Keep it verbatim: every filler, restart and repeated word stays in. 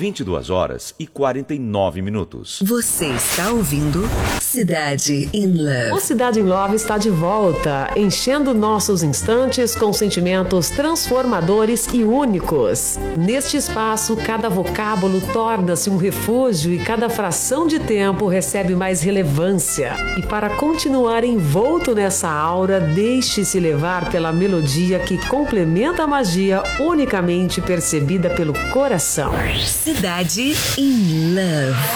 vinte e duas horas e quarenta e nove minutos. Você está ouvindo Cidade in Love. O Cidade in Love está de volta, enchendo nossos instantes com sentimentos transformadores e únicos. Neste espaço, cada vocábulo torna-se um refúgio e cada fração de tempo recebe mais relevância. E para continuar envolto nessa aura, deixe-se levar pela melodia que complementa a magia unicamente percebida pelo coração. Cidade in Love.